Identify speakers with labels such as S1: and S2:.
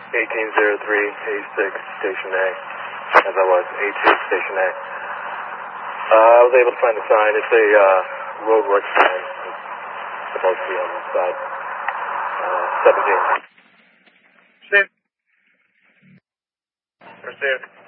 S1: 1803, A6, Station A. As I was, A2, Station A. I was able to find the sign. It's a roadwork sign. It's supposed to be on the side. 17.
S2: Received. Received.